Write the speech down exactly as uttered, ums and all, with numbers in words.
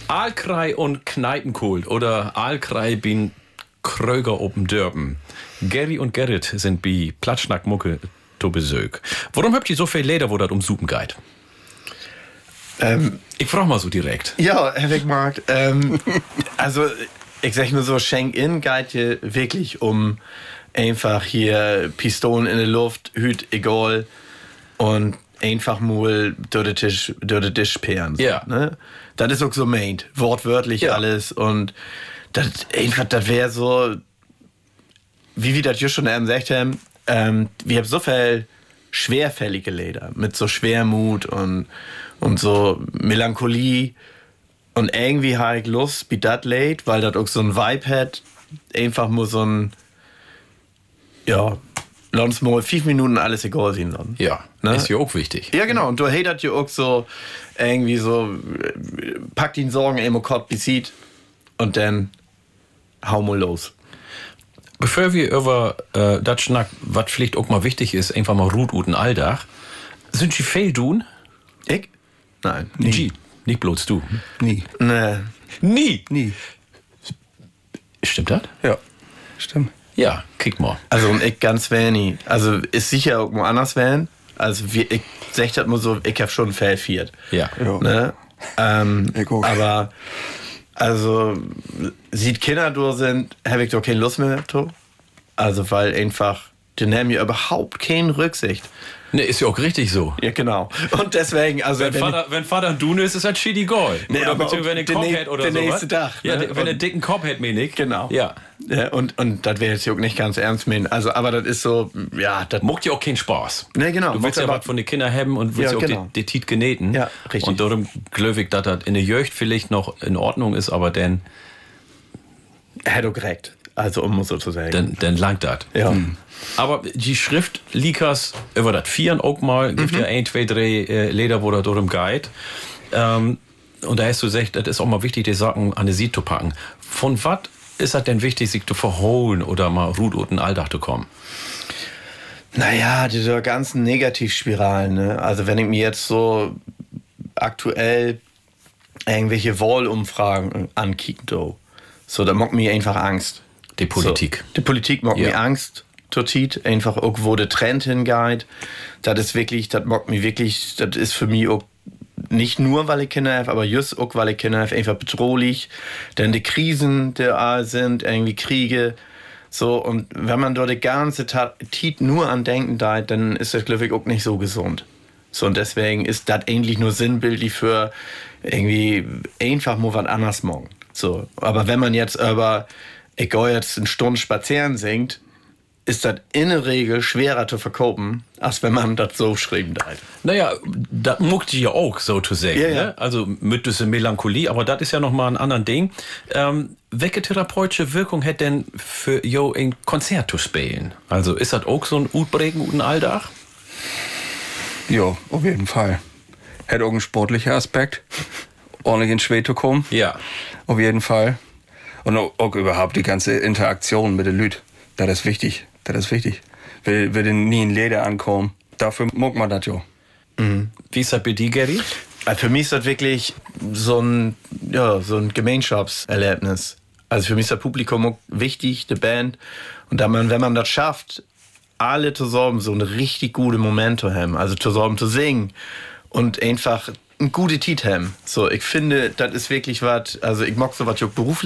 Aalkrei und Kneipenkult oder Aalkrei bin Kröger oben Dörben. Gary und Gerrit sind bei Platschnack-Mucke zu Besuch. Warum habt ihr so viel Leder, wo das um Suppen geht? Ähm, ich frage mal so direkt. Ja, Herr Wegmark, ähm, also ich sag nur so, Schenk-In geht hier wirklich um einfach hier Pistolen in der Luft, Hüt, egal und einfach mal durch den Tisch, durch den Tisch sperren. So, ja. Ne? Das ist auch so meint, wortwörtlich ja. alles und das einfach, das wäre so, wie wir das just schon eben gesagt haben, ähm, wir haben so viel schwerfällige Leder mit so Schwermut und, und so Melancholie und irgendwie habe ich Lust, wie das lädt, weil das auch so ein Vibe hat, einfach nur so ein, ja, lass uns mal fünf Minuten alles egal sein lassen. Ja, ne? Ist ja auch wichtig. Ja, genau. Und du hatest ja auch so irgendwie so, pack den Sorgen immer kurz besieht und dann hau mal los. Bevor wir über äh, das schnacken, was vielleicht auch mal wichtig ist, einfach mal Ruht und Alldach, sind Sie viel tun? Ich? Nein. Nie. G. Nicht bloß du. Nie. Nee. Nie? Nie. Stimmt das? Ja. Stimmt. Ja, kick mal. Also und ich ganz wenig. Also ist sicher auch mal anders werden. Also wie, ich sag das mal so, ich hab schon viel viert. Ja. ja. Ne? Ähm, ich auch. Aber also sieht Kinder durch sind, habe ich doch keine Lust mehr to. Also weil einfach, die nehmen ja überhaupt keine Rücksicht. Ne, ist ja auch richtig so. Ja, genau. Und deswegen, also wenn, wenn, Vater, wenn Vater ein Dune ist, ist das shitty goal. Nee, oder aber beziehungsweise wenn er einen Kopf hat oder der so. nächste Tag. Ja, Ne? wenn er einen dicken Kopf hat, meine ich. Genau. Ja. Ja, und, und das wäre jetzt ja auch nicht ganz ernst meinen. Also, aber das ist so, ja, das macht ja auch keinen Spaß. Nee, genau. Du willst ja was von den Kindern haben und willst ja, ja auch genau. die, die Tiet genähten. Ja, richtig. Und darum glaube ich, dass das in der Jugend vielleicht noch in Ordnung ist, aber dann. Hätte korrekt. Also, um so zu sagen. Dann, dann langt das. Ja. Hm. Aber die Schrift Likas über das Vieren auch mal, gibt Mhm. ja ein, zwei, drei äh, Leder, wo da darum geht. Ähm, und da hast du gesagt, das ist auch mal wichtig, die Sachen an die Sied zu packen. Von was ist das denn wichtig, sich zu verholen oder mal Ruht und ein Alldach zu kommen? Naja, diese ganzen Negativspiralen, ne? Also wenn ich mir jetzt so aktuell irgendwelche Wahlumfragen ankicke, so, da macht mir einfach Angst. Die Politik. So, die Politik macht ja. mir Angst, total. Einfach auch, wo der Trend hingeht. Das ist wirklich, das macht mir wirklich, das ist für mich auch nicht nur, weil ich Kinder habe, aber just auch, weil ich Kinder habe, einfach bedrohlich. Denn die Krisen, die da sind, irgendwie Kriege, so, und wenn man dort die ganze Zeit nur an denken da, dann ist das, glaube ich, auch nicht so gesund. So, und deswegen ist das eigentlich nur sinnbildlich für irgendwie einfach mal was anderes morgen. So, aber wenn man jetzt über, ich gehe jetzt eine Stunde spazieren singt, ist das in der Regel schwerer zu verkaufen, als wenn man das so schreiben darf. Naja, das muckt ja auch, so zu sagen. Ja, ja. Ne? Also mit dieser Melancholie, aber das ist ja nochmal ein anderes Ding. Ähm, welche therapeutische Wirkung hat denn für jo ein Konzert zu spielen? Also ist das auch so ein Utbregen und ein Alldach? Ja, auf jeden Fall. Hat auch einen sportlichen Aspekt. Ordentlich in Schwede kommen. Ja. Auf jeden Fall. Und auch, auch überhaupt die ganze Interaktion mit den Leuten. Das ist wichtig. Das ist wichtig. Will, will denn nie in Leder ankommen. Dafür mag man das ja. Mhm. Wie ist das bei dir, Gary? Für mich ist das wirklich so ein, ja, so ein Gemeinschaftserlebnis. Also für mich ist das Publikum auch wichtig, die Band. Und dann, wenn man das schafft, alle zusammen so eine richtig gute Moment zu haben, also zusammen zu singen und einfach ein gute Tiet haben. So, ich finde, das ist wirklich was, also ich mag sowas auch beruflich.